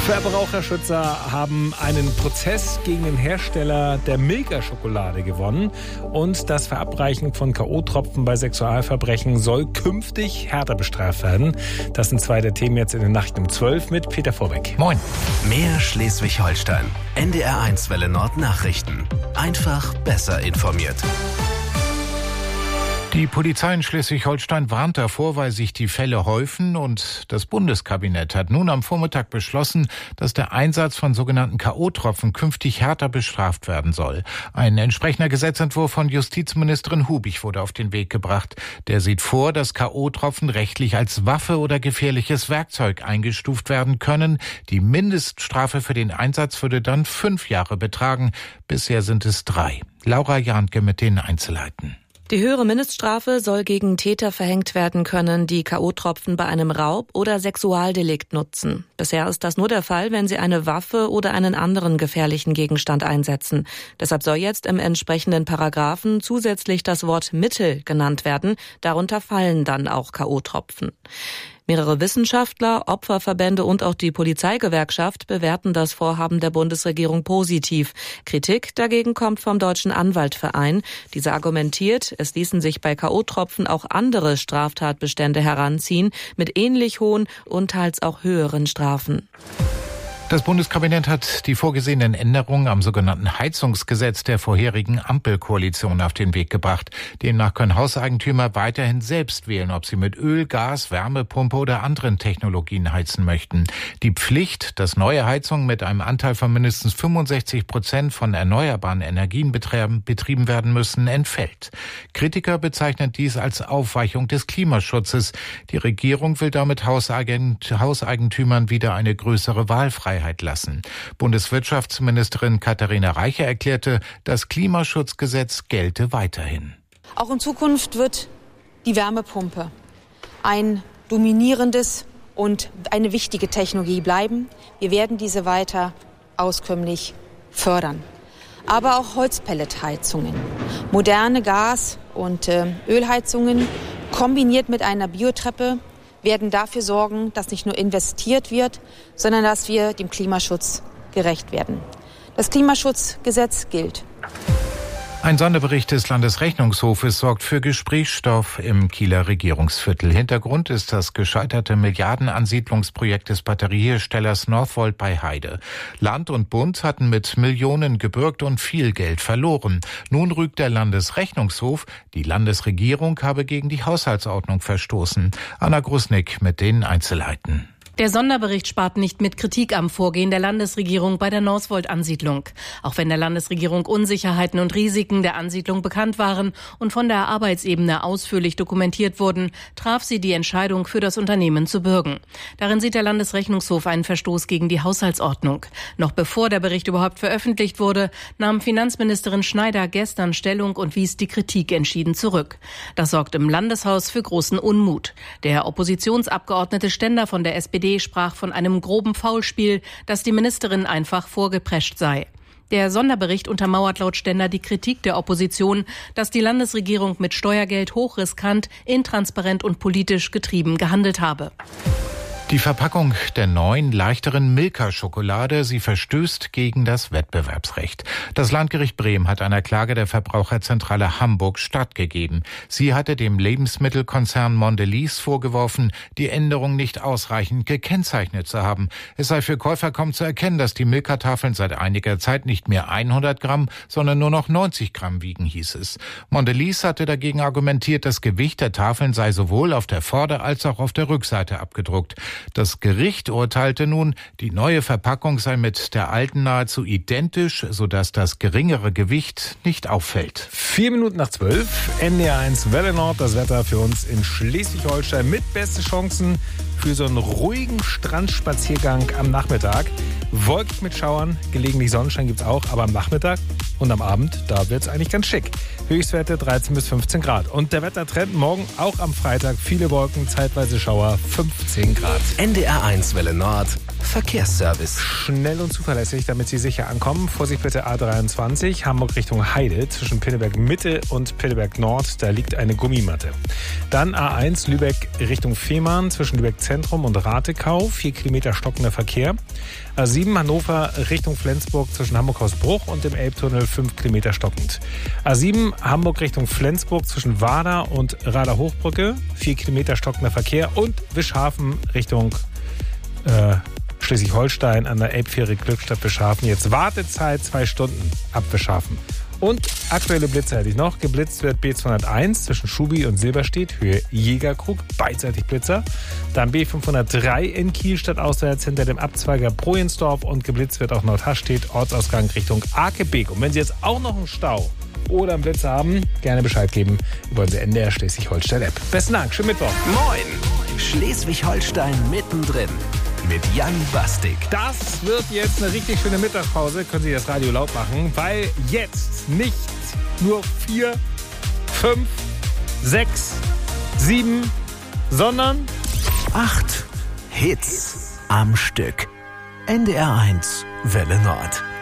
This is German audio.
Verbraucherschützer haben einen Prozess gegen den Hersteller der Milka-Schokolade gewonnen. Und das Verabreichen von K.O.-Tropfen bei Sexualverbrechen soll künftig härter bestraft werden. Das sind zwei der Themen jetzt in den Nachrichten um 12 mit Peter Vorbeck. Moin. Mehr Schleswig-Holstein. NDR1 Welle Nord Nachrichten. Einfach besser informiert. Die Polizei in Schleswig-Holstein warnt davor, weil sich die Fälle häufen, und das Bundeskabinett hat nun am Vormittag beschlossen, dass der Einsatz von sogenannten K.O.-Tropfen künftig härter bestraft werden soll. Ein entsprechender Gesetzentwurf von Justizministerin Hubig wurde auf den Weg gebracht. Der sieht vor, dass K.O.-Tropfen rechtlich als Waffe oder gefährliches Werkzeug eingestuft werden können. Die Mindeststrafe für den Einsatz würde dann 5 Jahre betragen. Bisher sind es 3. Laura Jantke mit den Einzelheiten. Die höhere Mindeststrafe soll gegen Täter verhängt werden können, die K.O.-Tropfen bei einem Raub- oder Sexualdelikt nutzen. Bisher ist das nur der Fall, wenn sie eine Waffe oder einen anderen gefährlichen Gegenstand einsetzen. Deshalb soll jetzt im entsprechenden Paragraphen zusätzlich das Wort Mittel genannt werden. Darunter fallen dann auch K.O.-Tropfen. Mehrere Wissenschaftler, Opferverbände und auch die Polizeigewerkschaft bewerten das Vorhaben der Bundesregierung positiv. Kritik dagegen kommt vom Deutschen Anwaltverein. Dieser argumentiert, es ließen sich bei K.O.-Tropfen auch andere Straftatbestände heranziehen mit ähnlich hohen und teils auch höheren Strafen. Das Bundeskabinett hat die vorgesehenen Änderungen am sogenannten Heizungsgesetz der vorherigen Ampelkoalition auf den Weg gebracht. Demnach können Hauseigentümer weiterhin selbst wählen, ob sie mit Öl, Gas, Wärmepumpe oder anderen Technologien heizen möchten. Die Pflicht, dass neue Heizungen mit einem Anteil von mindestens 65% von erneuerbaren Energien betrieben werden müssen, entfällt. Kritiker bezeichnen dies als Aufweichung des Klimaschutzes. Die Regierung will damit Hauseigentümern wieder eine größere Wahlfreiheit lassen. Bundeswirtschaftsministerin Katharina Reiche erklärte, das Klimaschutzgesetz gelte weiterhin. Auch in Zukunft wird die Wärmepumpe ein dominierendes und eine wichtige Technologie bleiben. Wir werden diese weiter auskömmlich fördern. Aber auch Holzpelletheizungen, moderne Gas- und Ölheizungen kombiniert mit einer Biotreppe werden dafür sorgen, dass nicht nur investiert wird, sondern dass wir dem Klimaschutz gerecht werden. Das Klimaschutzgesetz gilt. Ein Sonderbericht des Landesrechnungshofes sorgt für Gesprächsstoff im Kieler Regierungsviertel. Hintergrund ist das gescheiterte Milliardenansiedlungsprojekt des Batterieherstellers Northvolt bei Heide. Land und Bund hatten mit Millionen gebürgt und viel Geld verloren. Nun rügt der Landesrechnungshof, die Landesregierung habe gegen die Haushaltsordnung verstoßen. Anna Grusnick mit den Einzelheiten. Der Sonderbericht spart nicht mit Kritik am Vorgehen der Landesregierung bei der Northvolt-Ansiedlung. Auch wenn der Landesregierung Unsicherheiten und Risiken der Ansiedlung bekannt waren und von der Arbeitsebene ausführlich dokumentiert wurden, traf sie die Entscheidung, für das Unternehmen zu bürgen. Darin sieht der Landesrechnungshof einen Verstoß gegen die Haushaltsordnung. Noch bevor der Bericht überhaupt veröffentlicht wurde, nahm Finanzministerin Schneider gestern Stellung und wies die Kritik entschieden zurück. Das sorgt im Landeshaus für großen Unmut. Der Oppositionsabgeordnete Stender von der SPD sprach von einem groben Faulspiel, dass die Ministerin einfach vorgeprescht sei. Der Sonderbericht untermauert laut Stender die Kritik der Opposition, dass die Landesregierung mit Steuergeld hochriskant, intransparent und politisch getrieben gehandelt habe. Die Verpackung der neuen, leichteren Milka-Schokolade, sie verstößt gegen das Wettbewerbsrecht. Das Landgericht Bremen hat einer Klage der Verbraucherzentrale Hamburg stattgegeben. Sie hatte dem Lebensmittelkonzern Mondelez vorgeworfen, die Änderung nicht ausreichend gekennzeichnet zu haben. Es sei für Käufer kaum zu erkennen, dass die Milka-Tafeln seit einiger Zeit nicht mehr 100 Gramm, sondern nur noch 90 Gramm wiegen, hieß es. Mondelez hatte dagegen argumentiert, das Gewicht der Tafeln sei sowohl auf der Vorder- als auch auf der Rückseite abgedruckt. Das Gericht urteilte nun, die neue Verpackung sei mit der alten nahezu identisch, sodass das geringere Gewicht nicht auffällt. 4 Minuten nach 12, NDR1 Welle Nord, das Wetter für uns in Schleswig-Holstein mit beste Chancen für so einen ruhigen Strandspaziergang am Nachmittag. wolkig mit Schauern, gelegentlich Sonnenschein gibt's auch, aber am Nachmittag und am Abend, da wird's eigentlich ganz schick. Höchstwerte 13 bis 15 Grad. Und der Wettertrend morgen auch am Freitag. Viele Wolken, zeitweise Schauer, 15 Grad. NDR1 Welle Nord, Verkehrsservice. Schnell und zuverlässig, damit Sie sicher ankommen. Vorsicht bitte A23, Hamburg Richtung Heide, zwischen Pinneberg Mitte und Pinneberg Nord. Da liegt eine Gummimatte. Dann A1 Lübeck Richtung Fehmarn, zwischen Lübeck Zentrum und Ratekau. 4 Kilometer stockender Verkehr. A7 Hannover Richtung Flensburg, zwischen Hamburg-Hausbruch und dem Elbtunnel 5 Kilometer stockend. A7 Hamburg Richtung Flensburg, zwischen Warder und Rader Hochbrücke. 4 Kilometer stockender Verkehr. Und Wischhafen Richtung Schleswig-Holstein an der Elbfähre Glückstadt-Wischhafen. Jetzt Wartezeit 2 Stunden ab Wischhafen. Und aktuelle Blitze hätte ich noch. Geblitzt wird B201 zwischen Schubi und Silberstedt, Höhe Jägerkrug, beidseitig Blitzer. Dann B503 in Kiel stadtauswärts hinter dem Abzweiger Projensdorf und geblitzt wird auch Nordhastedt, Ortsausgang Richtung Akebeek. Und wenn Sie jetzt auch noch einen Stau oder einen Blitzer haben, gerne Bescheid geben über unsere NDR Schleswig-Holstein-App. Besten Dank, schönen Mittwoch. Moin, Schleswig-Holstein mittendrin. Mit Jan Bastik. Das wird jetzt eine richtig schöne Mittagspause. Können Sie das Radio laut machen, weil jetzt nicht nur 4, 5, 6, 7, sondern 8 Hits am Stück. NDR1 Welle Nord.